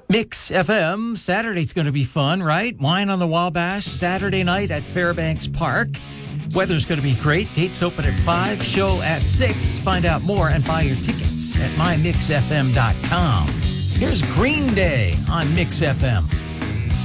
Mix FM. Saturday's going to be fun, right? Wine on the Wabash, Saturday night at Fairbanks Park. Weather's going to be great. Gates open at 5, show at 6. Find out more and buy your tickets at mymixfm.com. Here's Green Day on Mix FM.